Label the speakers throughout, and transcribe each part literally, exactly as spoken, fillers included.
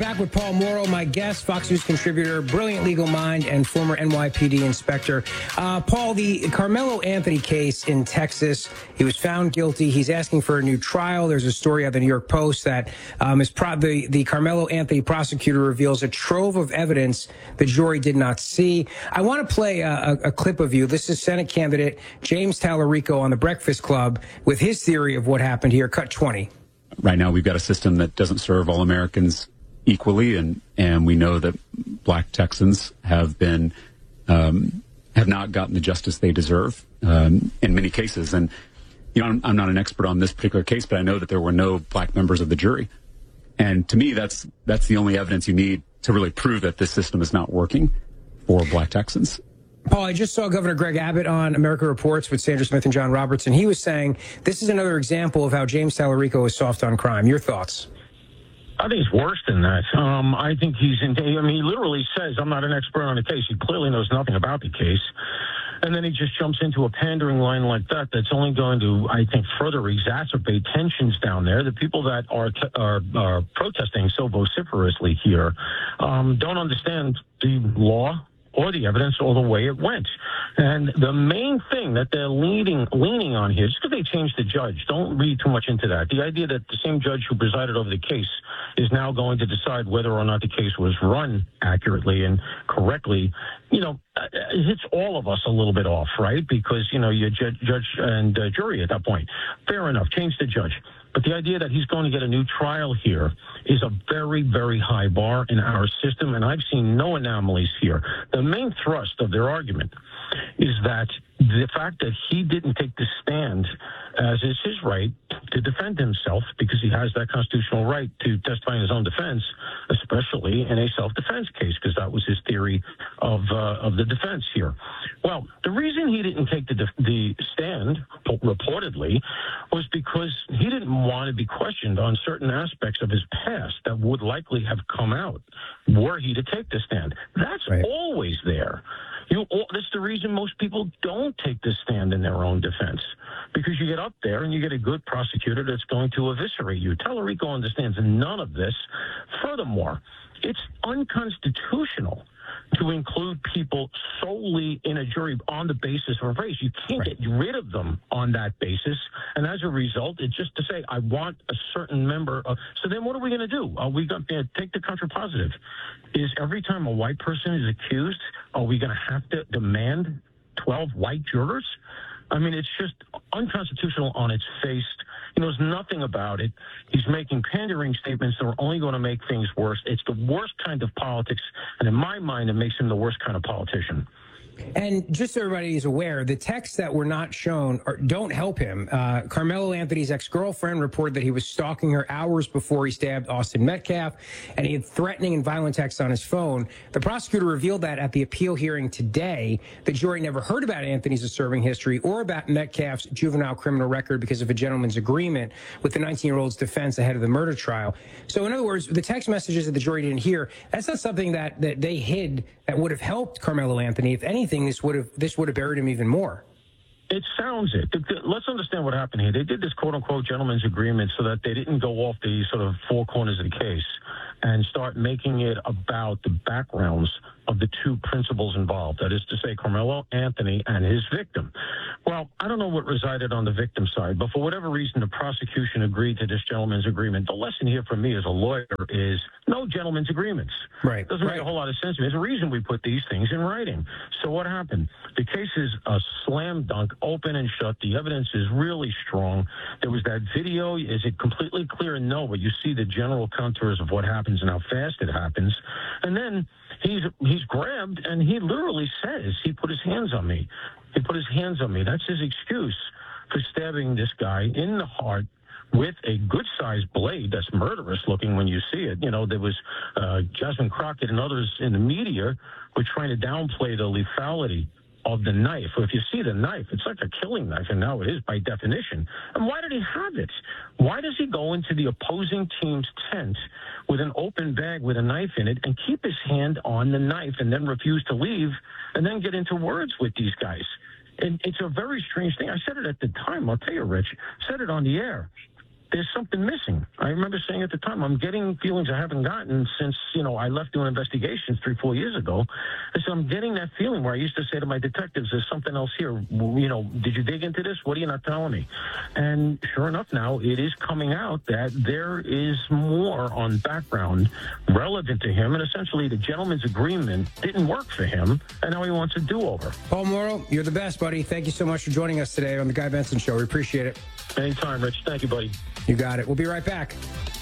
Speaker 1: Back with Paul Mauro, my guest, Fox News contributor, brilliant legal mind, and former N Y P D inspector. Uh, Paul, the Carmelo Anthony case in Texas, he was found guilty. He's asking for a new trial. There's a story out of the New York Post that um, is pro- the, the Carmelo Anthony prosecutor reveals a trove of evidence the jury did not see. I want to play a, a, a clip of you. This is Senate candidate James Tallarico on The Breakfast Club with his theory of what happened here. Cut twenty.
Speaker 2: Right now, we've got a system that doesn't serve all Americans equally, and and we know that black Texans have been um, have not gotten the justice they deserve um, in many cases. And you know, I'm, I'm not an expert on this particular case, but I know that there were no black members of the jury. And to me, that's that's the only evidence you need to really prove that this system is not working for black Texans.
Speaker 1: Paul, I just saw Governor Greg Abbott on America Reports with Sandra Smith and John Robertson. He was saying this is another example of how James Tallarico is soft on crime. Your thoughts?
Speaker 3: I think it's worse than that. Um, I think he's in, I mean, he literally says, I'm not an expert on the case. He clearly knows nothing about the case. And then he just jumps into a pandering line like that that's only going to, I think, further exacerbate tensions down there. The people that are t- are, are protesting so vociferously here um, don't understand the law or the evidence or the way it went. And the main thing that they're leaning, leaning on here, just because they changed the judge, don't read too much into that. The idea that the same judge who presided over the case is now going to decide whether or not the case was run accurately and correctly, you know, it hits all of us a little bit off, right? Because, you know, you're judge, judge and uh, jury at that point. Fair enough, change the judge. But the idea that he's going to get a new trial here is a very, very high bar in our system, and I've seen no anomalies here. The main thrust of their argument is that the fact that he didn't take the stand, as is his right, to defend himself, because he has that constitutional right to testify in his own defense, especially in a self-defense case, because that was his theory of uh, of the defense here. Well, the reason he didn't take the the stand, reportedly, was because he didn't want to be questioned on certain aspects of his past that would likely have come out were he to take the stand. That's right. Always there. You, that's the reason most people don't take the stand in their own defense, because you get up there and you get a good prosecutor that's going to eviscerate you. Tallarico understands none of this. Furthermore, it's unconstitutional to include people solely in a jury on the basis of race. You can't right. get rid of them on that basis. And as a result, it's just to say, I want a certain member of... So then what are we going to do? Are we going to take the contrapositive? Is every time a white person is accused, are we going to have to demand twelve white jurors? I mean, it's just unconstitutional on its face. He knows nothing about it. He's making pandering statements that are only going to make things worse. It's the worst kind of politics, and in my mind, it makes him the worst kind of politician.
Speaker 1: And just so everybody is aware, the texts that were not shown are, don't help him. Uh, Carmelo Anthony's ex-girlfriend reported that he was stalking her hours before he stabbed Austin Metcalf, and he had threatening and violent texts on his phone. The prosecutor revealed that at the appeal hearing today. The jury never heard about Anthony's disturbing history or about Metcalf's juvenile criminal record because of a gentleman's agreement with the nineteen-year-old's defense ahead of the murder trial. So, in other words, the text messages that the jury didn't hear, that's not something that, that they hid that would have helped Carmelo Anthony. If anything, this would have this would have buried him even more.
Speaker 3: It sounds it. Let's understand what happened here. They did this quote-unquote gentleman's agreement so that they didn't go off the sort of four corners of the case and start making it about the backgrounds of the two principals involved. That is to say, Carmelo Anthony and his victim. Well, I don't know what resided on the victim side, but for whatever reason, the prosecution agreed to this gentleman's agreement. The lesson here for me as a lawyer is no gentleman's agreements.
Speaker 1: Right.
Speaker 3: Doesn't
Speaker 1: right.
Speaker 3: make a whole lot of sense to me. There's a reason we put these things in writing. So what happened? The case is a slam dunk, open and shut. The evidence is really strong. There was that video. Is it completely clear? No, but you see the general contours of what happens and how fast it happens. And then he's he's grabbed, and he literally says, he put his hands on me. He put his hands on me. That's his excuse for stabbing this guy in the heart with a good-sized blade that's murderous looking when you see it. You know, there was uh, Jasmine Crockett and others in the media were trying to downplay the lethality of the knife. Well, if you see the knife, it's like a killing knife, and now it is by definition. And why did he have it? Why does he go into the opposing team's tent with an open bag with a knife in it and keep his hand on the knife and then refuse to leave and then get into words with these guys? And it's a very strange thing. I said it at the time. I'll tell you, Rich, said it on the air. there's something missing. I remember saying at the time, I'm getting feelings I haven't gotten since, you know, I left doing investigations three, four years ago. I said, I'm getting that feeling where I used to say to my detectives, there's something else here. You know, did you dig into this? What are you not telling me? And sure enough, now it is coming out that there is more on background relevant to him. And essentially, the gentleman's agreement didn't work for him. And now he wants a do-over.
Speaker 1: Paul Mauro, you're the best, buddy. Thank you so much for joining us today on the Guy Benson Show. We appreciate it.
Speaker 3: Anytime, Rich. Thank you, buddy.
Speaker 1: You got it. We'll be right back.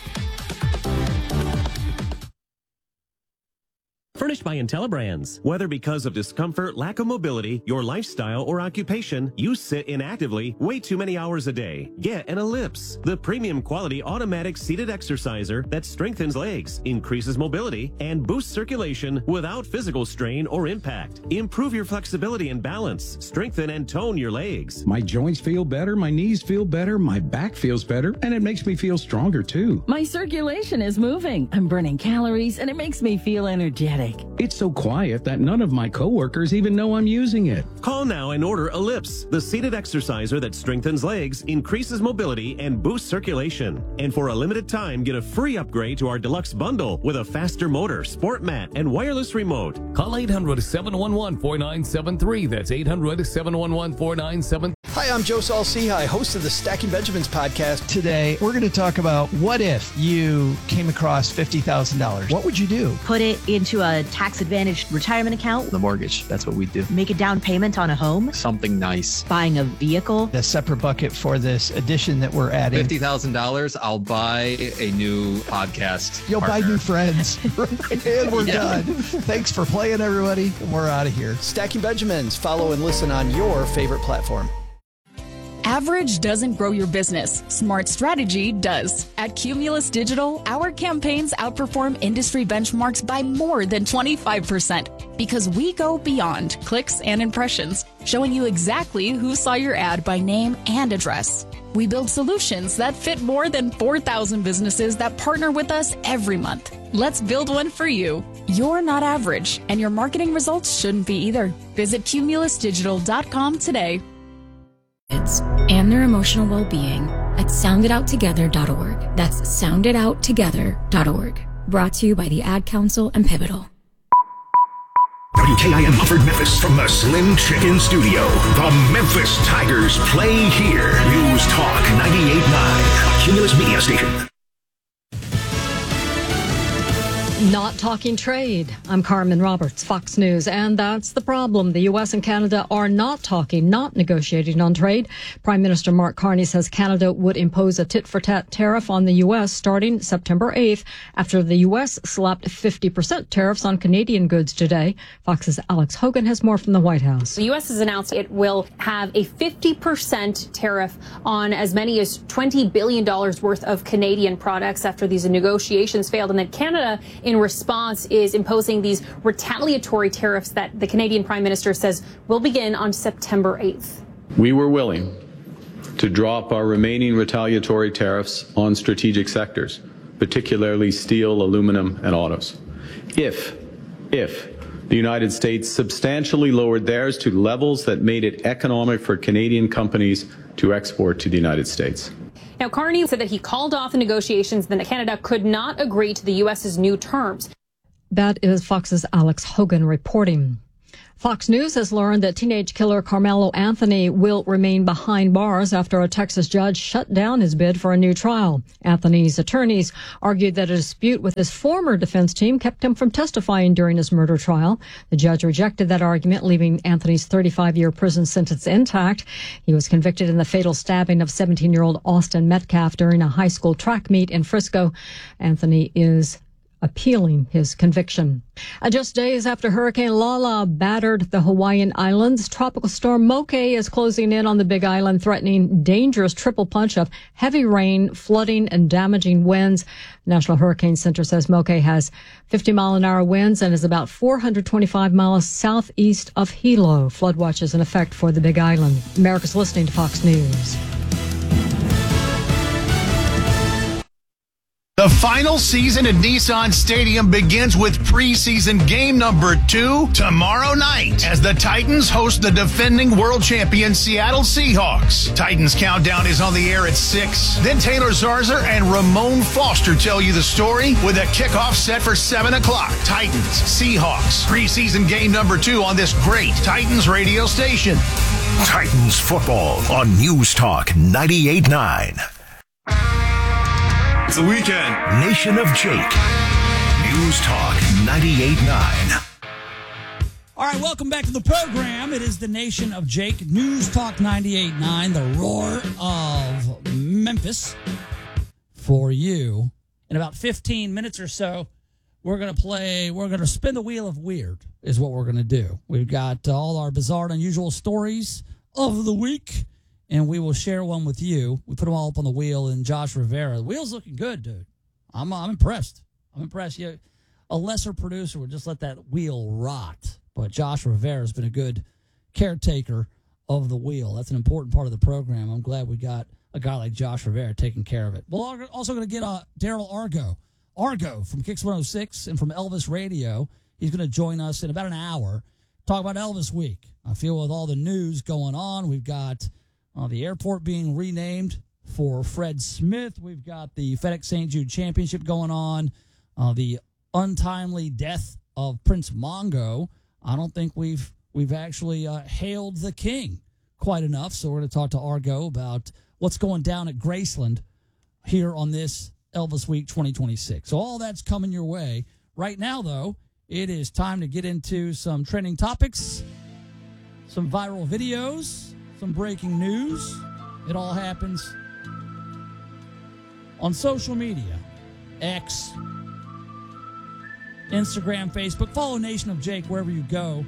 Speaker 4: Furnished by IntelliBrands. Whether because of discomfort, lack of mobility, your lifestyle, or occupation, you sit inactively way too many hours a day. Get an Ellipse, the premium quality automatic seated exerciser that strengthens legs, increases mobility, and boosts circulation without physical strain or impact. Improve your flexibility and balance. Strengthen and tone your legs.
Speaker 5: My joints feel better, my knees feel better, my back feels better, and it makes me feel stronger too.
Speaker 6: My circulation is moving. I'm burning calories, and it makes me feel energetic.
Speaker 5: It's so quiet that none of my coworkers even know I'm using it.
Speaker 4: Call now and order Ellipse, the seated exerciser that strengthens legs, increases mobility, and boosts circulation. And for a limited time, get a free upgrade to our deluxe bundle with a faster motor, sport mat, and wireless remote.
Speaker 7: Call eight hundred, seven one one, four nine seven three. That's eight hundred, seven one one, four nine seven three.
Speaker 8: Hi, I'm Joe Saul-Sehy, host of the Stacking Benjamins podcast.
Speaker 9: Today, we're going to talk about what if you came across fifty thousand dollars? What would you do?
Speaker 10: Put it into a tax-advantaged retirement account.
Speaker 9: The mortgage, that's what we do.
Speaker 10: Make a down payment on a home.
Speaker 11: Something nice.
Speaker 10: Buying a vehicle.
Speaker 9: A separate bucket for this addition that we're adding.
Speaker 11: fifty thousand dollars, I'll buy a new podcast
Speaker 9: You'll
Speaker 11: partner.
Speaker 9: buy new friends. And we're yeah. done. Thanks for playing, everybody. We're out of here.
Speaker 8: Stacking Benjamins. Follow and listen on your favorite platform.
Speaker 12: Average doesn't grow your business. Smart strategy does. At Cumulus Digital, our campaigns outperform industry benchmarks by more than twenty-five percent because we go beyond clicks and impressions, showing you exactly who saw your ad by name and address. We build solutions that fit more than four thousand businesses that partner with us every month. Let's build one for you. You're not average, and your marketing results shouldn't be either. Visit cumulus digital dot com today.
Speaker 13: And their emotional well-being at sound it out together dot org. That's sound it out together dot org. Brought to you by the Ad Council and Pivotal.
Speaker 14: W K I M offered Memphis from the Slim Chicken Studio. The Memphis Tigers play here. News Talk ninety-eight point nine, a Cumulus Media station.
Speaker 15: Not talking trade. I'm Carmen Roberts, Fox News. And that's the problem. The U S and Canada are not talking, not negotiating on trade. Prime Minister Mark Carney says Canada would impose a tit-for-tat tariff on the U S starting September eighth after the U S slapped fifty percent tariffs on Canadian goods today. Fox's Alex Hogan has more from the White House.
Speaker 16: The U S has announced it will have a fifty percent tariff on as many as twenty billion dollars worth of Canadian products after these negotiations failed. And then Canada, in response, is imposing these retaliatory tariffs that the Canadian Prime Minister says will begin on September eighth.
Speaker 17: We were willing to drop our remaining retaliatory tariffs on strategic sectors, particularly steel, aluminum, and autos, if, if the United States substantially lowered theirs to levels that made it economic for Canadian companies to export to the United States.
Speaker 16: Now, Carney said that he called off the negotiations, then that Canada could not agree to the U S's new terms.
Speaker 15: That is Fox's Alex Hogan reporting. Fox News has learned that teenage killer Carmelo Anthony will remain behind bars after a Texas judge shut down his bid for a new trial. Anthony's attorneys argued that a dispute with his former defense team kept him from testifying during his murder trial. The judge rejected that argument, leaving Anthony's thirty-five-year prison sentence intact. He was convicted in the fatal stabbing of seventeen-year-old Austin Metcalf during a high school track meet in Frisco. Anthony is appealing his conviction. Uh, just days after Hurricane Lala battered the Hawaiian Islands, Tropical Storm Moke is closing in on the Big Island, threatening dangerous triple punch of heavy rain, flooding, and damaging winds. The National Hurricane Center says Moke has fifty mile an hour winds and is about four hundred twenty-five miles southeast of Hilo. Flood watch is in effect for the Big Island. America's listening to Fox News.
Speaker 18: The final season at Nissan Stadium begins with preseason game number two tomorrow night as the Titans host the defending world champion Seattle Seahawks. Titans Countdown is on the air at six. Then Taylor Zarzer and Ramon Foster tell you the story with a kickoff set for seven o'clock. Titans, Seahawks, preseason game number two on this great Titans radio station.
Speaker 14: Titans football on News Talk ninety-eight point nine.
Speaker 19: It's the weekend.
Speaker 14: Nation of Jake. News Talk ninety-eight point nine.
Speaker 20: All right, welcome back to the program. It is the Nation of Jake. News Talk ninety-eight point nine, the roar of Memphis for you. In about fifteen minutes or so, we're going to play, we're going to spin the wheel of weird is what we're going to do. We've got uh, all our bizarre and unusual stories of the week, and we will share one with you. We put them all up on the wheel, and Josh Rivera. The wheel's looking good, dude. I'm I'm impressed. I'm impressed. You, a lesser producer would just let that wheel rot. But Josh Rivera has been a good caretaker of the wheel. That's an important part of the program. I'm glad we got a guy like Josh Rivera taking care of it. We're also going to get uh, Daryl Argo. Argo from Kicks one oh six and from Elvis Radio. He's going to join us in about an hour. Talk about Elvis Week. I feel with all the news going on, we've got Uh, the airport being renamed for Fred Smith. We've got the FedEx Saint Jude Championship going on. Uh, the untimely death of Prince Mongo. I don't think we've we've actually uh, hailed the king quite enough. So we're going to talk to Argo about what's going down at Graceland here on this Elvis Week twenty twenty-six. So all that's coming your way. Right now, though, it is time to get into some trending topics, some viral videos, some breaking news. It all happens on social media. X, Instagram, Facebook. Follow Nation of Jake wherever you go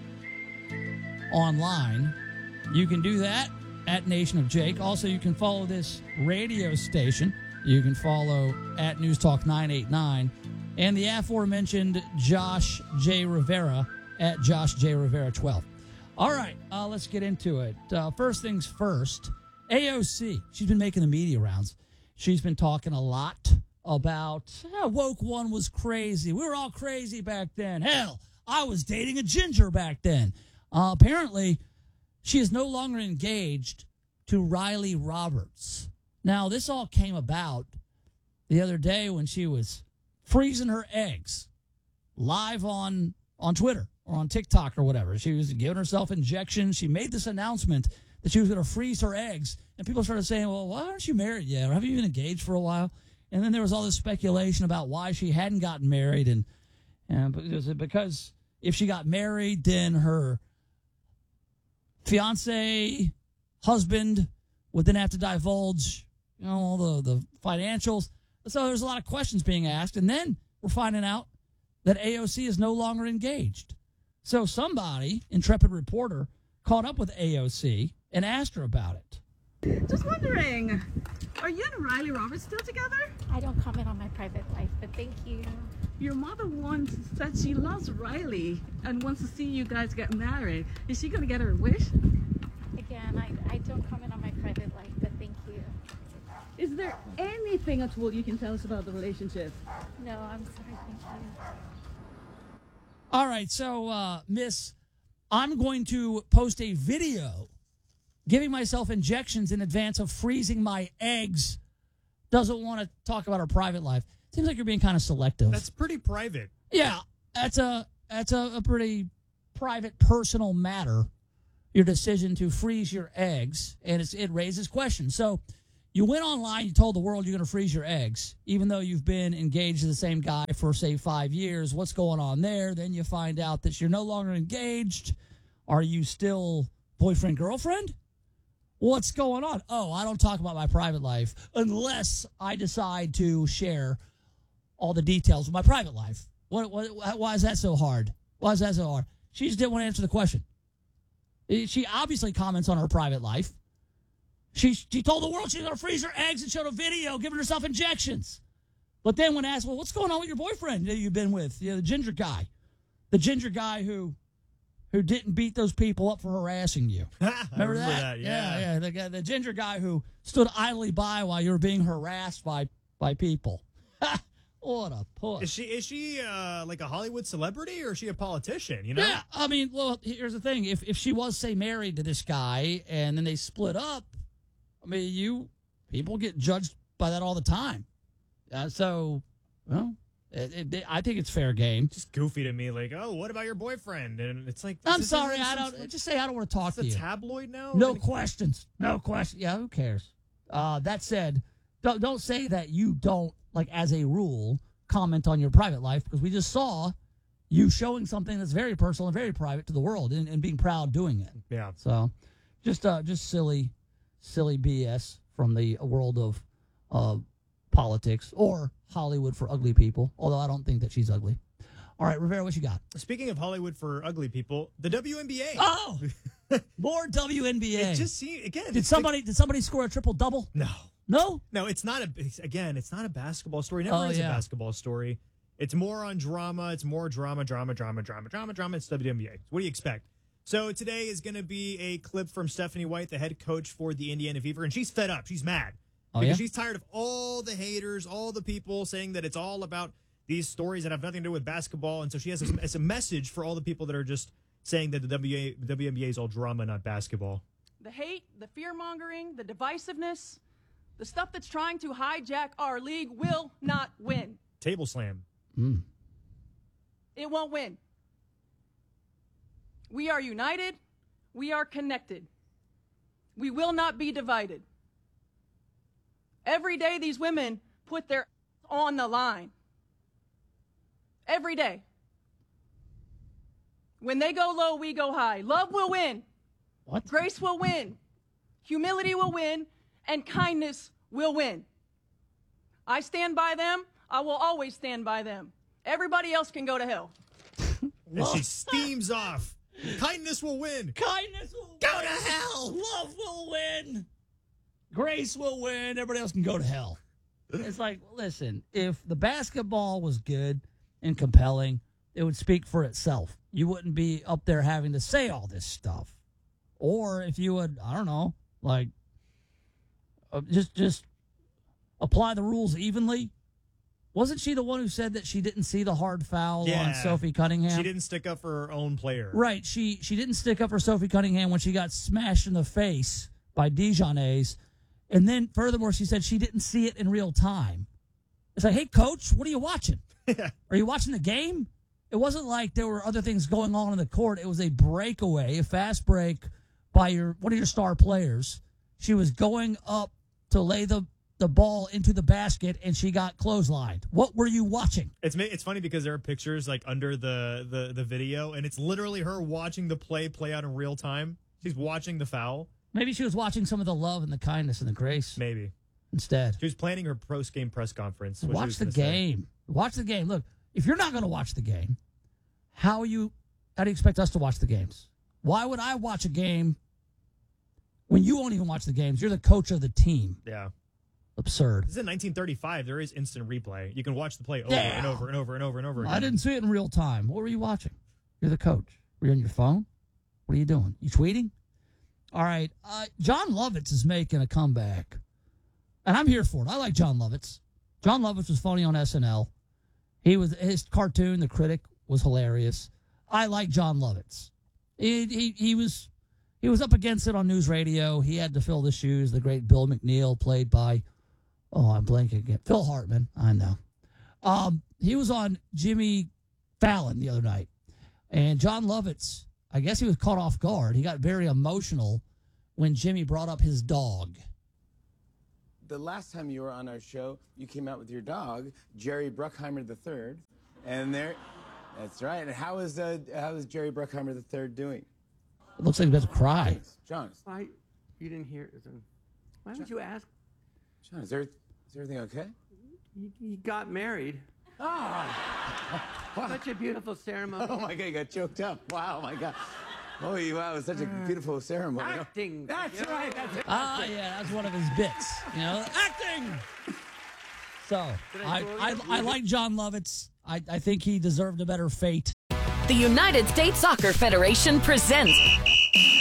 Speaker 20: online. You can do that at Nation of Jake. Also, you can follow this radio station. You can follow at News Talk nine eight nine. And the aforementioned Josh J. Rivera at Josh J. Rivera twelve. All right, uh, let's get into it. Uh, first things first, A O C. She's been making the media rounds. She's been talking a lot about eh, woke one was crazy. We were all crazy back then. Hell, I was dating a ginger back then. Uh, apparently, she is no longer engaged to Riley Roberts. Now, this all came about the other day when she was freezing her eggs live on, on Twitter. Or on TikTok or whatever. She was giving herself injections. She made this announcement that she was going to freeze her eggs. And people started saying, well, why aren't you married yet? Or have you been engaged for a while? And then there was all this speculation about why she hadn't gotten married. And, and was it because if she got married, then her fiance, husband would then have to divulge, you know, all the, the financials. So there's a lot of questions being asked. And then we're finding out that A O C is no longer engaged. So somebody, intrepid reporter, caught up with A O C and asked her about it.
Speaker 21: Just wondering, are you and Riley Roberts still together?
Speaker 22: I don't comment on my private life, but thank you.
Speaker 21: Your mother once said she loves Riley and wants to see you guys get married. Is she going to get her wish?
Speaker 22: Again, I, I don't comment on my private life, but thank you.
Speaker 21: Is there anything at all you can tell us about the relationship?
Speaker 22: No, I'm sorry, thank you.
Speaker 20: All right, so, uh, Miss, I'm going to post a video giving myself injections in advance of freezing my eggs. Doesn't want to talk about her private life. Seems like you're being kind of selective.
Speaker 23: That's pretty private.
Speaker 20: Yeah, that's a that's a, a pretty private, personal matter, your decision to freeze your eggs, and it's, it raises questions. So you went online, you told the world you're going to freeze your eggs, even though you've been engaged to the same guy for, say, five years. What's going on there? Then you find out that you're no longer engaged. Are you still boyfriend, girlfriend? What's going on? Oh, I don't talk about my private life unless I decide to share all the details of my private life. What, what, why is that so hard? Why is that so hard? She just didn't want to answer the question. She obviously comments on her private life. She she told the world she's going to freeze her eggs and showed a video giving herself injections. But then when asked, well, what's going on with your boyfriend that you've been with? You know, the ginger guy. The ginger guy who who didn't beat those people up for harassing you. Remember,
Speaker 23: remember
Speaker 20: that?
Speaker 23: that?
Speaker 20: Yeah,
Speaker 23: Yeah,
Speaker 20: yeah. The, guy- the ginger guy who stood idly by while you were being harassed by, by people. What a puss.
Speaker 2: Is she is she uh, like a Hollywood celebrity or is she a politician? You know?
Speaker 20: Yeah, I mean, well, here's the thing. If if she was, say, married to this guy and then they split up, I mean, you people get judged by that all the time. Uh, so, well, it, it, I think it's fair game.
Speaker 2: Just goofy to me, like, oh, what about your boyfriend? And it's like,
Speaker 20: I'm sorry, I don't. Like, just say I don't want to talk to you.
Speaker 2: It's a tabloid now.
Speaker 20: No questions. No questions. Yeah, who cares? Uh, that said, don't don't say that you don't, like, as a rule, comment on your private life, because we just saw you showing something that's very personal and very private to the world and, and being proud doing it.
Speaker 2: Yeah.
Speaker 20: So, just uh, just silly, silly B S from the world of uh, politics or Hollywood for ugly people. Although I don't think that she's ugly. All right, Rivera, what you got?
Speaker 2: Speaking of Hollywood for ugly people, the W N B A.
Speaker 20: Oh, more W N B A.
Speaker 2: It just see again.
Speaker 20: Did somebody like, did somebody score a triple double?
Speaker 2: No.
Speaker 20: No?
Speaker 2: No, it's not a again, it's not a basketball story. It never
Speaker 20: Oh,
Speaker 2: is
Speaker 20: yeah.
Speaker 2: a basketball story. It's more on drama. It's more drama, drama, drama, drama, drama, drama. It's W N B A. What do you expect? So today is going to be a clip from Stephanie White, the head coach for the Indiana Fever, and she's fed up. She's mad.
Speaker 20: Oh,
Speaker 2: because
Speaker 20: yeah?
Speaker 2: she's tired of all the haters, all the people saying that it's all about these stories that have nothing to do with basketball. And so she has a, it's a message for all the people that are just saying that the W A, W N B A is all drama, not basketball.
Speaker 19: The hate, the fear-mongering, the divisiveness, the stuff that's trying to hijack our league will not win.
Speaker 2: Table slam.
Speaker 20: Mm.
Speaker 19: It won't win. We are united. We are connected. We will not be divided. Every day these women put their on the line. Every day. When they go low, we go high. Love will win.
Speaker 20: What?
Speaker 19: Grace will win. Humility will win. And kindness will win. I stand by them. I will always stand by them. Everybody else can go to hell.
Speaker 2: And she steams off. Kindness will win.
Speaker 20: Kindness will go to hell. Love will win. Grace will win. Everybody else can go to hell. It's like, listen, if the basketball was good and compelling, it would speak for itself. You wouldn't be up there having to say all this stuff. Or if you would, I don't know, like, uh, just just apply the rules evenly. Wasn't she the one who said that she didn't see the hard foul
Speaker 2: Yeah.
Speaker 20: on Sophie Cunningham?
Speaker 2: She didn't stick up for her own player.
Speaker 20: Right. She she didn't stick up for Sophie Cunningham when she got smashed in the face by Dijonais. And then, furthermore, she said she didn't see it in real time. It's like, hey, coach, what are you watching? Are you watching the game? It wasn't like there were other things going on in the court. It was a breakaway, a fast break by your one of your star players. She was going up to lay the, the ball into the basket, and she got clotheslined. What were you watching?
Speaker 2: It's ma- it's funny because there are pictures like under the, the, the video, and it's literally her watching the play play out in real time. She's watching the foul.
Speaker 20: Maybe she was watching some of the love and the kindness and the grace.
Speaker 2: Maybe.
Speaker 20: Instead.
Speaker 2: She was planning her post-game press conference. what she
Speaker 20: Watch
Speaker 2: was
Speaker 20: the
Speaker 2: gonna say.
Speaker 20: game. Watch the game. Look, if you're not going to watch the game, how are you? How do you expect us to watch the games? Why would I watch a game when you won't even watch the games? You're the coach of the team.
Speaker 2: Yeah.
Speaker 20: Absurd.
Speaker 2: This is in nineteen thirty-five. There is instant replay. You can watch the play over
Speaker 20: Yeah.
Speaker 2: and over and over and over and over again.
Speaker 20: I didn't see it in real time. What were you watching? You're the coach. Were you on your phone? What are you doing? You tweeting? All right. Uh, John Lovitz is making a comeback. And I'm here for it. I like John Lovitz. John Lovitz was funny on S N L. He was his cartoon, The Critic, was hilarious. I like John Lovitz. He, he he was he was up against it on news radio. He had to fill the shoes. The great Bill McNeil, played by oh I'm blanking again. Phil Hartman. I know. Um, he was on Jimmy Fallon the other night, and John Lovitz, I guess he was caught off guard. He got very emotional when Jimmy brought up his dog.
Speaker 23: The last time you were on our show, you came out with your dog, Jerry Bruckheimer the third, and there, that's right. And how is uh, how is Jerry Bruckheimer the third doing?
Speaker 20: It looks like he's about to cry.
Speaker 23: John,
Speaker 24: Why you didn't hear it? Why would you ask?
Speaker 23: John, is there is everything okay?
Speaker 24: He, he got married.
Speaker 23: Ah,
Speaker 24: Such a beautiful ceremony.
Speaker 23: oh my God, you got choked up. Wow, my God. Oh, you, wow, it was such a beautiful ceremony.
Speaker 24: Acting.
Speaker 23: That's
Speaker 24: you know?
Speaker 23: right. That's it.
Speaker 20: Ah, yeah, that's one of his bits. You know, acting. So I, I, I like John Lovitz. I, I think he deserved a better fate.
Speaker 25: The United States Soccer Federation presents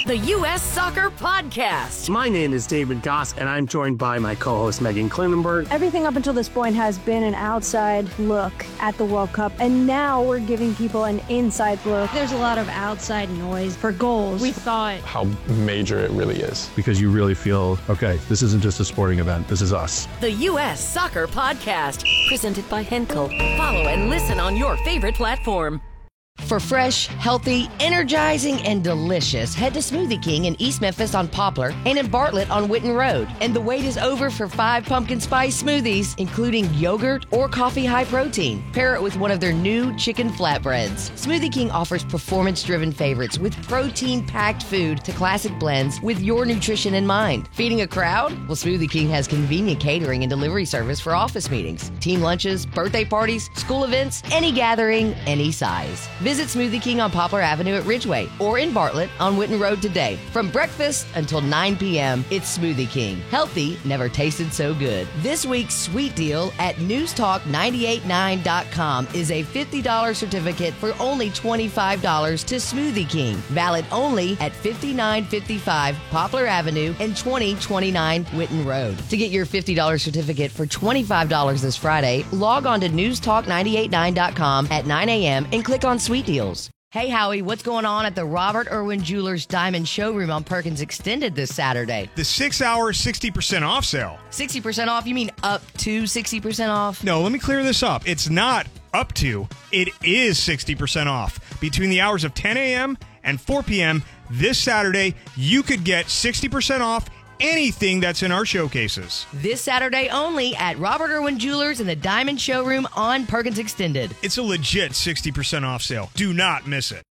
Speaker 1: the U S Soccer Podcast.
Speaker 3: My name is David Goss, and I'm joined by my co-host Megan Klinenberg.
Speaker 5: Everything up until this point has been an outside look at the World Cup, and now we're giving people an inside look.
Speaker 6: There's a lot of outside noise for goals. We thought
Speaker 25: how major it really is.
Speaker 26: Because you really feel, okay, this isn't just a sporting event, this is us.
Speaker 1: The U S Soccer Podcast, presented by Henkel. Follow and listen on your favorite platform.
Speaker 27: For fresh, healthy, energizing, and delicious, head to Smoothie King in East Memphis on Poplar and in Bartlett on Witten Road. And the wait is over for five pumpkin spice smoothies, including yogurt or coffee high protein. Pair it with one of their new chicken flatbreads. Smoothie King offers performance-driven favorites with protein-packed food to classic blends with your nutrition in mind. Feeding a crowd? Well, Smoothie King has convenient catering and delivery service for office meetings, team lunches, birthday parties, school events, any gathering, any size. Visit Smoothie King on Poplar Avenue at Ridgeway or in Bartlett on Witten Road today. From breakfast until nine p.m., it's Smoothie King. Healthy never tasted so good. This week's sweet deal at news talk nine eight nine dot com is a fifty dollars certificate for only twenty-five dollars to Smoothie King. Valid only at fifty-nine fifty-five Poplar Avenue and twenty twenty-nine Witten Road. To get your fifty dollars certificate for twenty-five dollars this Friday, log on to news talk nine eight nine dot com at nine a.m. and click on Sweet Deals. Hey, Howie, what's going on at the Robert Irwin Jewelers Diamond Showroom on Perkins Extended this Saturday?
Speaker 28: The six-hour sixty percent off sale.
Speaker 27: sixty percent off? You mean up to sixty percent off?
Speaker 28: No, let me clear this up. It's not up to. It is sixty percent off. Between the hours of ten a.m. and four p.m. this Saturday, you could get sixty percent off anything that's in our showcases.
Speaker 27: This Saturday only at Robert Irwin Jewelers in the Diamond Showroom on Perkins Extended.
Speaker 28: It's a legit sixty percent off sale. Do not miss it.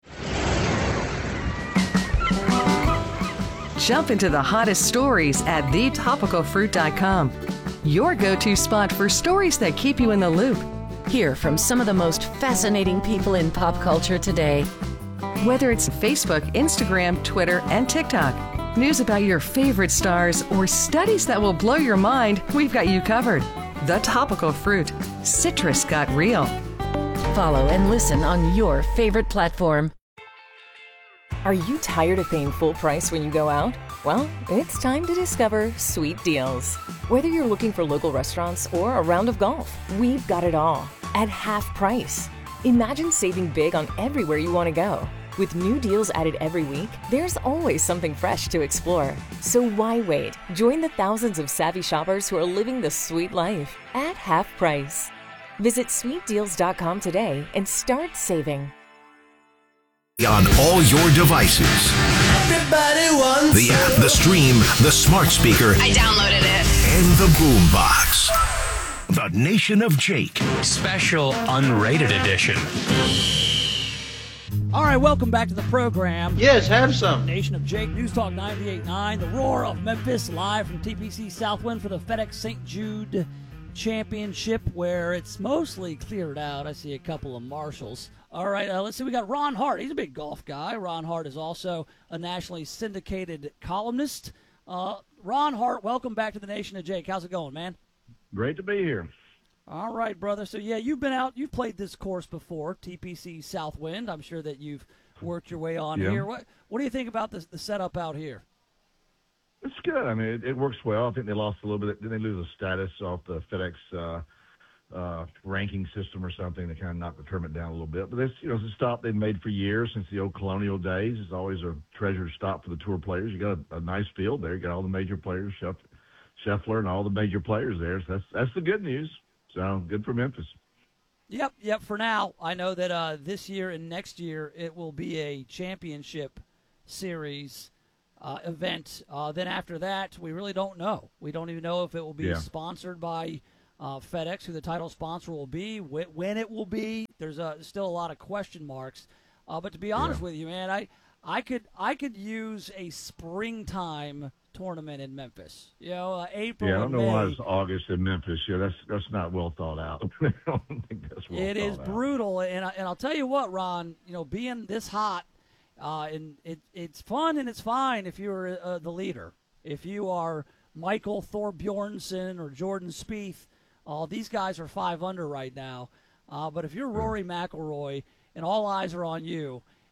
Speaker 29: Jump into the hottest stories at the topical fruit dot com. Your go-to spot for stories that keep you in the loop.
Speaker 1: Hear from some of the most fascinating people in pop culture today.
Speaker 29: Whether it's Facebook, Instagram, Twitter, and TikTok. News about your favorite stars or studies that will blow your mind, we've got you covered. The Topical Fruit. Citrus got real.
Speaker 1: Follow and listen on your favorite platform.
Speaker 30: Are you tired of paying full price when you go out? Well, it's time to discover Sweet Deals. Whether you're looking for local restaurants or a round of golf, we've got it all at half price. Imagine saving big on everywhere you want to go. With new deals added every week, there's always something fresh to explore. So why wait? Join the thousands of savvy shoppers who are living the sweet life at half price. Visit sweet deals dot com today and start saving.
Speaker 14: On all your devices.
Speaker 31: Everybody wants
Speaker 14: the app, the stream, the smart speaker.
Speaker 31: I downloaded it.
Speaker 14: And the boombox. The Nation of Jake.
Speaker 32: Special unrated edition.
Speaker 20: All right, welcome back to the program.
Speaker 31: Yes, have some.
Speaker 20: Nation of Jake, News Talk ninety-eight point nine, the roar of Memphis, live from T P C Southwind for the FedEx Saint Jude Championship, where it's mostly cleared out. I see a couple of marshals. All right, uh, let's see. We got Ron Hart. He's a big golf guy. Ron Hart is also a nationally syndicated columnist. Uh, Ron Hart, welcome back to the Nation of Jake. How's it going, man?
Speaker 33: Great to be here.
Speaker 20: All right, brother. So, yeah, you've been out. You've played this course before, T P C Southwind. I'm sure that you've worked your way on
Speaker 33: yeah.
Speaker 20: here. What What do you think about this, the setup out here?
Speaker 33: It's good. I mean, it, it works well. I think they lost a little bit. Didn't they lose a status off the FedEx uh, uh, ranking system or something that kind of knocked the tournament down a little bit? But this, you know, it's a stop they've made for years since the old colonial days. It's always a treasured stop for the tour players. You got a, a nice field there. You got all the major players, Schef- Scheffler and all the major players there. So that's that's the good news. So good for Memphis.
Speaker 20: Yep, yep. For now, I know that uh, this year and next year it will be a championship series uh, event. Uh, then after that, we really don't know. We don't even know if it will be
Speaker 33: yeah.
Speaker 20: sponsored by uh, FedEx, who the title sponsor will be, wh- when it will be. There's uh, still a lot of question marks. Uh, but to be honest
Speaker 33: yeah.
Speaker 20: with you, man, I, I could I could use a springtime tournament in Memphis. You know, uh, April.
Speaker 33: Yeah, I don't know
Speaker 20: May.
Speaker 33: why it's August in Memphis. Yeah, that's that's not well thought out. I don't think that's well
Speaker 20: It
Speaker 33: thought
Speaker 20: is
Speaker 33: out.
Speaker 20: brutal, and I, and I'll tell you what, Ron. You know, being this hot, uh, and it it's fun and it's fine if you're uh, the leader. If you are Michael Thorbjornsen or Jordan Spieth, all uh, these guys are five under right now. Uh, but if you're Rory McIlroy and all eyes are on you,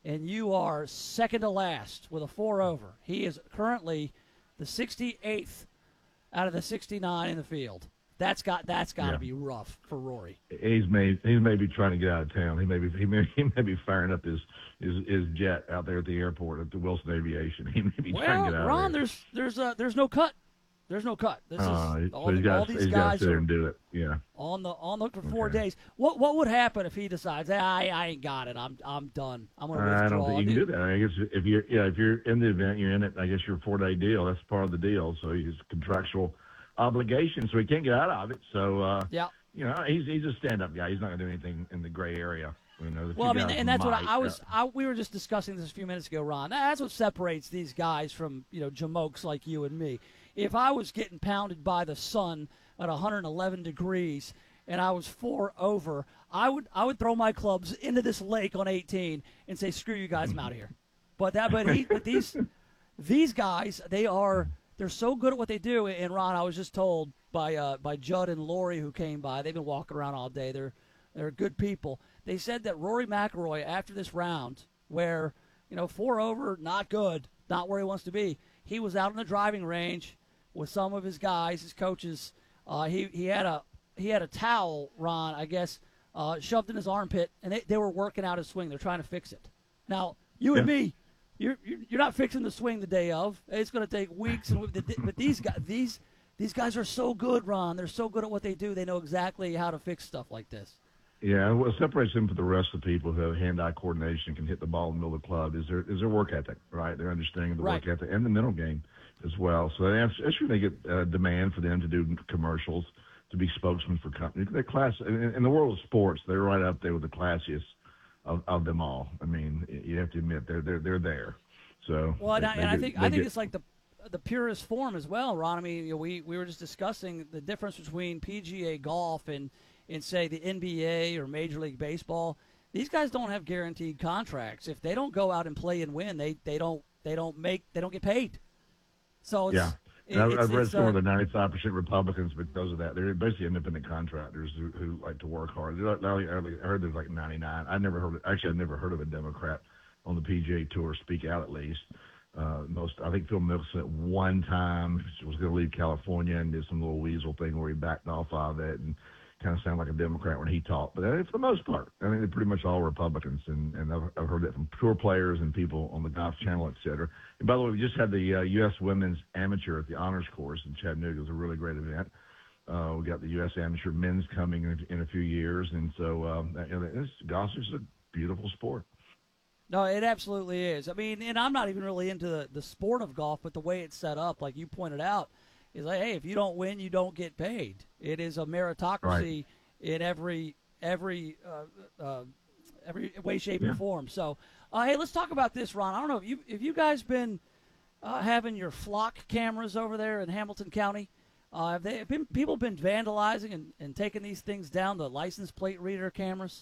Speaker 20: and you are second to last with a four over. He is currently the sixty-eighth out of the sixty-nine in the field. That's got that's got to
Speaker 33: Yeah.
Speaker 20: be rough for Rory.
Speaker 33: He's may he's maybe trying to get out of town. He may be he may, he may be firing up his, his his jet out there at the airport at the Wilson Aviation. He may be trying to
Speaker 20: Well,
Speaker 33: get out
Speaker 20: Ron,
Speaker 33: of there.
Speaker 20: there's there's uh, there's no cut. There's no cut. This
Speaker 33: Uh,
Speaker 20: is
Speaker 33: so
Speaker 20: all,
Speaker 33: he's
Speaker 20: the,
Speaker 33: got
Speaker 20: all
Speaker 33: to
Speaker 20: these
Speaker 33: he's got to
Speaker 20: guys
Speaker 33: sit there
Speaker 20: are
Speaker 33: and do it. Yeah.
Speaker 20: on the on the four days. What what would happen if he decides, hey, I I ain't got it. I'm I'm done. I'm gonna withdraw.
Speaker 33: I don't think you can do that. I guess if you're yeah if you're in the event, you're in it. I guess you're a four day deal. That's part of the deal. So he's contractual obligation, so he can't get out of it. So uh,
Speaker 20: yeah,
Speaker 33: you know he's he's a stand up guy. He's not gonna do anything in the gray area. You know, the
Speaker 20: Well, I
Speaker 33: few
Speaker 20: mean,
Speaker 33: guys
Speaker 20: and that's what
Speaker 33: might,
Speaker 20: I, I was.
Speaker 33: uh,
Speaker 20: I, we were just discussing this a few minutes ago, Ron. That's what separates these guys from you know jamokes like you and me. If I was getting pounded by the sun at one hundred eleven degrees and I was four over, I would I would throw my clubs into this lake on eighteen and say, "Screw you guys, I'm out of here." But that, but he, but these these guys, they are they're so good at what they do. And Ron, I was just told by uh, by Judd and Lori who came by. They've been walking around all day. They're they're good people. They said that Rory McIlroy, after this round, where, you know, four over, not good, not where he wants to be, he was out on the driving range with some of his guys, his coaches. Uh, he, he had a he had a towel, Ron, I guess, uh, shoved in his armpit, and they, they were working out his swing. They're trying to fix it. Now, you and
Speaker 33: Yeah.
Speaker 20: me, you're, you're you're not fixing the swing the day of. It's going to take weeks. And but these guys, these these guys are so good, Ron. They're so good at what they do. They know exactly how to fix stuff like this.
Speaker 33: Yeah, what separates them from the rest of the people who have hand-eye coordination, can hit the ball in the middle of the club, is their is their work ethic, right? Their understanding of the
Speaker 20: Right.
Speaker 33: work ethic and the mental game as well. So that's, that's where they get uh, demand for them to do commercials, to be spokesmen for companies. They're class in, in the world of sports. They're right up there with the classiest of, of them all. I mean, you have to admit they're they're they're there. So
Speaker 20: Well, and,
Speaker 33: they-
Speaker 20: I,
Speaker 33: they
Speaker 20: and I
Speaker 33: get-
Speaker 20: think
Speaker 33: they
Speaker 20: I think
Speaker 33: get-
Speaker 20: it's like the the purest form as well, Ron. I mean, you know, we we were just discussing the difference between P G A golf and and say the N B A or Major League Baseball. These guys don't have guaranteed contracts. If they don't go out and play and win, they they don't they don't make they don't get paid. So it's,
Speaker 33: yeah.
Speaker 20: it-
Speaker 33: And I've,
Speaker 20: it's-
Speaker 33: I've read
Speaker 20: it's,
Speaker 33: some
Speaker 20: uh,
Speaker 33: of the ninety-five percent Republicans because of that. They're basically independent contractors who, who like to work hard. They're like- I heard there's like ninety-nine. I never heard. Actually, I never heard of a Democrat on the P G A Tour speak out at least. Uh, most, I think Phil Mickelson at one time was going to leave California and did some little weasel thing where he backed off of it and kind of sounded like a Democrat when he talked. But uh, for the most part, I mean, they're pretty much all Republicans, and, and I've, I've heard that from tour players and people on the Golf Channel, et cetera. And by the way, we just had the uh, U S Women's Amateur at the Honors Course in Chattanooga. It was a really great event. Uh, we got the U S Amateur Men's coming in, in a few years, and so um, you know, this, golf is a beautiful sport.
Speaker 20: No, it absolutely is. I mean, and I'm not even really into the, the sport of golf, but the way it's set up, like you pointed out, is like, hey, if you don't win, you don't get paid. It is a meritocracy
Speaker 33: Right.
Speaker 20: in every every uh, uh, every way, shape,
Speaker 33: Yeah.
Speaker 20: and form. So, uh, hey, let's talk about this, Ron. I don't know if you if you guys been uh, having your flock cameras over there in Hamilton County. Uh, have they have been people been vandalizing and, and taking these things down, the license plate reader cameras?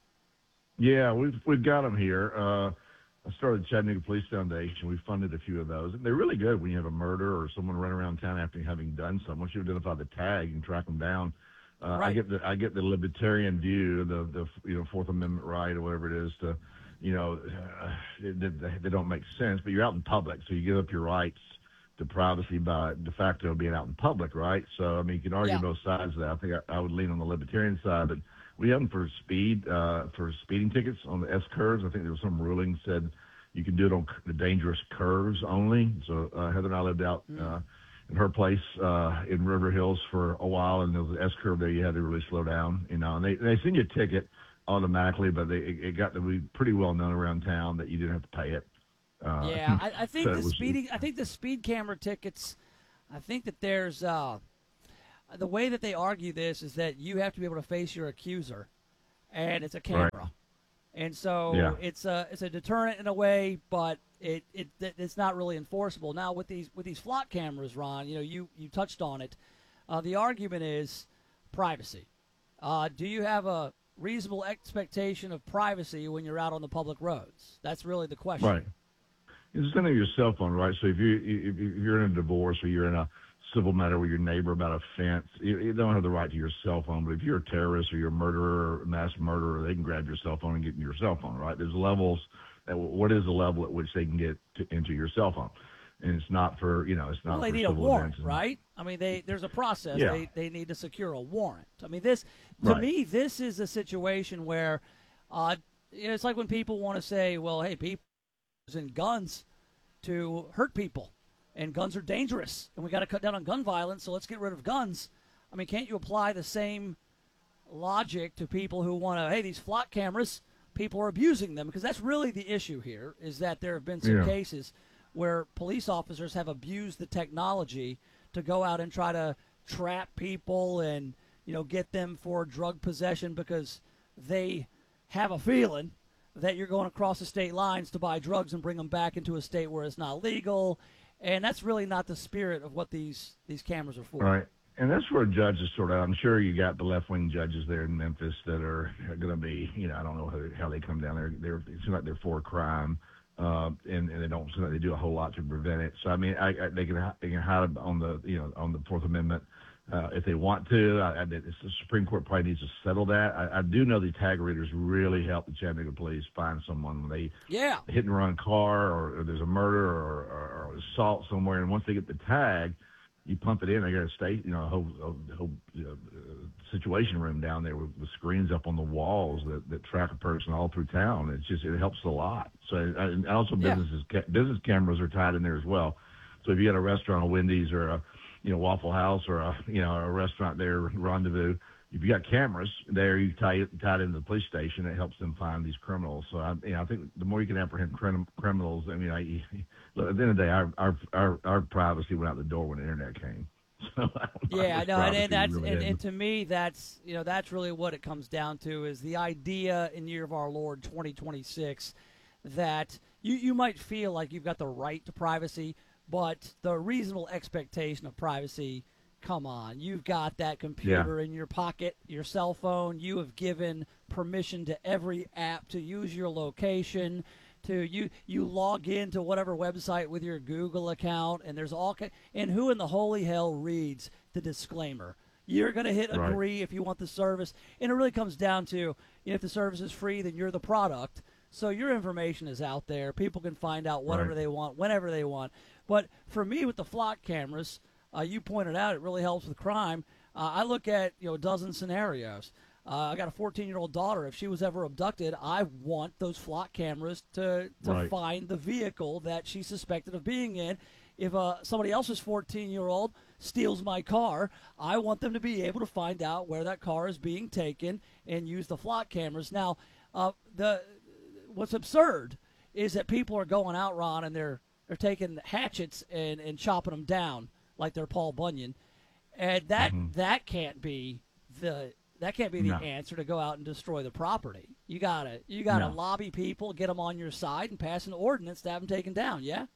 Speaker 33: Yeah, we've we've got them here. Uh, I started the Chattanooga Police Foundation. We funded a few of those, and they're really good when you have a murder or someone running around town after having done something. Once you identify the tag and track them down, uh, I
Speaker 20: Right.
Speaker 33: get the I get the libertarian view, the the you know Fourth Amendment right or whatever it is to, you know, uh, they, they don't make sense. But you're out in public, so you give up your rights to privacy by de facto being out in public, right? So I mean, you can argue
Speaker 20: Yeah.
Speaker 33: both sides of that. I think I, I would lean on the libertarian side, but we have them for speed, uh, for speeding tickets on the S curves. I think there was some ruling said you can do it on c- the dangerous curves only. So uh, Heather and I lived out uh, in her place uh, in River Hills for a while, and there was an S curve there. You had to really slow down, you know. And they they send you a ticket automatically, but they it, it got to be pretty well known around town that you didn't have to pay it. Uh,
Speaker 20: Yeah, I, I think
Speaker 33: so
Speaker 20: the
Speaker 33: it was-
Speaker 20: speeding. I think the speed camera tickets. I think that there's uh, the way that they argue this is that you have to be able to face your accuser, and it's a camera,
Speaker 33: Right.
Speaker 20: and so
Speaker 33: Yeah.
Speaker 20: it's a it's a deterrent in a way, but it, it it's not really enforceable. Now with these with these flock cameras, Ron, you know you you touched on it. Uh, the argument is privacy. Uh, do you have a reasonable expectation of privacy when you're out on the public roads? That's really the question.
Speaker 33: Right. It's sending your cell phone, right? So if you if you're in a divorce or you're in a civil matter with your neighbor about a fence. You, you don't have the right to your cell phone, but if you're a terrorist or you're a murderer, or mass murderer, they can grab your cell phone and get your cell phone, right? There's levels. At, what is the level at which they can get to, into your cell phone? And it's not for, you know, it's not
Speaker 20: well, they
Speaker 33: for
Speaker 20: need a
Speaker 33: civil
Speaker 20: warrant,
Speaker 33: events.
Speaker 20: right? I mean, they there's a process.
Speaker 33: Yeah.
Speaker 20: They they need to secure a warrant. I mean, this to
Speaker 33: Right.
Speaker 20: me, this is a situation where, uh, you know, it's like when people want to say, well, hey, people using guns to hurt people, and guns are dangerous, and we got to cut down on gun violence, so let's get rid of guns. I mean, can't you apply the same logic to people who want to, hey, these flock cameras, people are abusing them? Because that's really the issue here, is that there have been some
Speaker 33: Yeah.
Speaker 20: cases where police officers have abused the technology to go out and try to trap people and, you know, get them for drug possession because they have a feeling that you're going across the state lines to buy drugs and bring them back into a state where it's not legal. And that's really not the spirit of what these, these cameras are for.
Speaker 33: Right. And that's where judges sort of, I'm sure you got the left-wing judges there in Memphis that are going to be, you know, I don't know how, how they come down there. They're, it seems like they're for crime, uh, and, and they don't seem like they do a whole lot to prevent it. So, I mean, I, I, they can they can hide on the, you know, on the Fourth Amendment uh, if they want to. I, I, the Supreme Court probably needs to settle that. I, I do know the tag readers really help the Chattanooga police find someone when they
Speaker 20: yeah.
Speaker 33: hit and run car or, or there's a murder or, or, or assault somewhere. And once they get the tag, you pump it in. They got a state, you know, a whole, a whole you know, uh, situation room down there with, with screens up on the walls that, that track a person all through town. It's just it helps a lot. So and also
Speaker 20: Yeah.
Speaker 33: businesses ca- business cameras are tied in there as well. So if you got a restaurant, a Wendy's or a you know Waffle House or a you know a restaurant there, Rendezvous, if you got cameras there, you tie it tied into the police station. It helps them find these criminals. So I, you know, I think the more you can apprehend crim- criminals, I mean, I, look, at the end of the day, our, our our our privacy went out the door when the internet came. So I don't know
Speaker 20: Yeah,
Speaker 33: how
Speaker 20: I
Speaker 33: much
Speaker 20: know, and,
Speaker 33: privacy
Speaker 20: and that's
Speaker 33: we really
Speaker 20: and,
Speaker 33: had.
Speaker 20: and to me, that's you know that's really what it comes down to is the idea in year of our Lord twenty twenty-six that you you might feel like you've got the right to privacy, but the reasonable expectation of privacy. Come on, you've got that computer in your pocket, your cell phone. You have given permission to every app to use your location. To you, you log into whatever website with your Google account, and there's all. And who in the holy hell reads the disclaimer? You're going to hit
Speaker 33: Right.
Speaker 20: agree if you want the service, and it really comes down to, you know, if the service is free, then you're the product. So your information is out there. People can find out whatever
Speaker 33: Right.
Speaker 20: they want, whenever they want. But for me, with the flock cameras. Uh, you pointed out it really helps with crime. Uh, I look at you know a dozen scenarios. Uh, I got a fourteen-year-old daughter. If she was ever abducted, I want those flock cameras to to
Speaker 33: Right.
Speaker 20: find the vehicle that she's suspected of being in. If uh, somebody else's fourteen-year-old steals my car, I want them to be able to find out where that car is being taken and use the flock cameras. Now, uh, the what's absurd is that people are going out, Ron, and they're they're taking hatchets and, and chopping them down like they're Paul Bunyan, and that
Speaker 33: Mm-hmm.
Speaker 20: that can't be the that can't be the
Speaker 33: No.
Speaker 20: answer to go out and destroy the property. You gotta you gotta
Speaker 33: No.
Speaker 20: lobby people, get them on your side, and pass an ordinance to have them taken down. Yeah.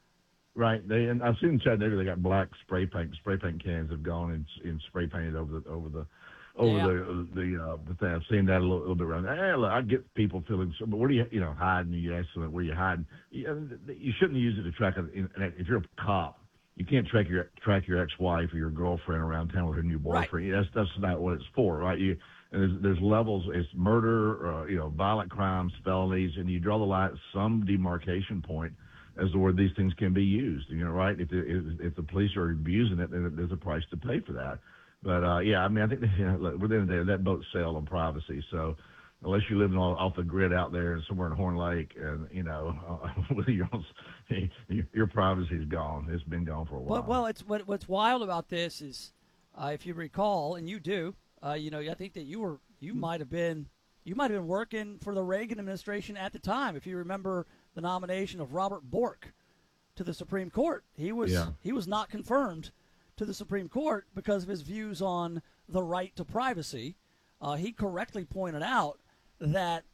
Speaker 33: Right. They and I've seen in Chattanooga they got black spray paint. Spray paint cans have gone and, and spray painted over the over the over
Speaker 20: Yeah.
Speaker 33: the the uh, the thing. I've seen that a little, little bit around. Hey, look, I get people feeling. So, but where do you you know hiding? You ask them where you hiding. You, you shouldn't use it to track. A, if you're a cop, you can't track your track your ex-wife or your girlfriend around town with her new boyfriend. That's that's not what it's for, right? You and there's, there's levels. It's murder, uh, you know, violent crimes, felonies, and you draw the line at some demarcation point as to where these things can be used. You know, right? If the, if, if the police are abusing it, then there's a price to pay for that. But uh, yeah, I mean, I think you know, look, within the day that boat sailed on privacy. So unless you're living off, off the grid out there somewhere in Horn Lake, and you know, uh, with your own, your privacy's gone. It's been gone for a while.
Speaker 20: Well, well, it's what what's wild about this is, uh, if you recall, and you do, uh, you know, I think that you were you might have been you might have been working for the Reagan administration at the time. If you remember the nomination of Robert Bork to the Supreme Court, he was
Speaker 33: Yeah.
Speaker 20: he was not confirmed to the Supreme Court because of his views on the right to privacy. Uh, he correctly pointed out that